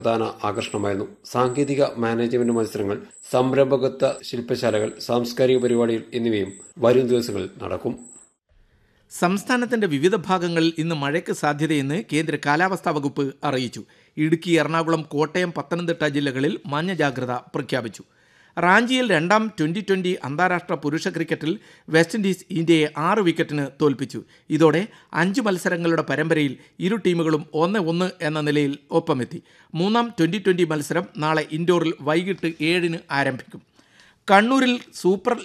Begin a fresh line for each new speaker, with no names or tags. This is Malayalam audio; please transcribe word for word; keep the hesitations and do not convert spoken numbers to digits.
പ്രധാന ആകർഷണമായിരുന്നു. സാങ്കേതിക മാനേജ്മെന്റ് മത്സരങ്ങൾ, സംരംഭകത്വ ശില്പശാലകൾ, സാംസ്കാരിക പരിപാടികൾ എന്നിവയും വരും ദിവസങ്ങളിൽ നടക്കും.
സംസ്ഥാനത്തിന്റെ വിവിധ ഭാഗങ്ങളിൽ ഇന്ന് മഴയ്ക്ക് സാധ്യതയെന്ന് കേന്ദ്ര കാലാവസ്ഥാ വകുപ്പ് അറിയിച്ചു. ഇടുക്കി, എറണാകുളം, കോട്ടയം, പത്തനംതിട്ട ജില്ലകളിൽ മഞ്ഞ ജാഗ്രത പ്രഖ്യാപിച്ചു. റാഞ്ചിയിൽ രണ്ടാം ട്വന്റി ട്വന്റി അന്താരാഷ്ട്ര പുരുഷ ക്രിക്കറ്റിൽ വെസ്റ്റ് ഇൻഡീസ് ഇന്ത്യയെ ആറ് വിക്കറ്റിന് തോൽപ്പിച്ചു. ഇതോടെ അഞ്ച് മത്സരങ്ങളുടെ പരമ്പരയിൽ ഇരു ടീമുകളും ഒന്ന് ഒന്ന് എന്ന നിലയിൽ ഒപ്പമെത്തി. മൂന്നാം ട്വന്റി ട്വന്റി മത്സരം നാളെ ഇൻഡോറിൽ വൈകിട്ട് ഏഴിന് ആരംഭിക്കും. കണ്ണൂരിൽ സൂപ്പർ